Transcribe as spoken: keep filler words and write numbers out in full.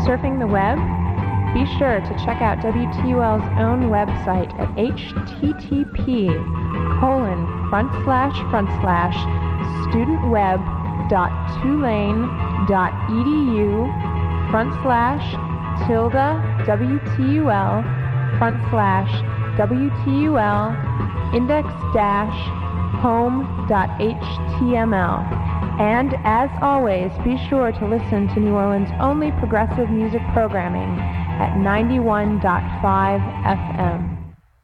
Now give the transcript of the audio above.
Surfing the web? Be sure to check out W T U L's own website at http colon front slash front slash studentweb.tulane.edu front slash tilde WTUL front slash WTUL index dash home.html. And as always, be sure to listen to New Orleans' only progressive music programming at ninety-one point five F M.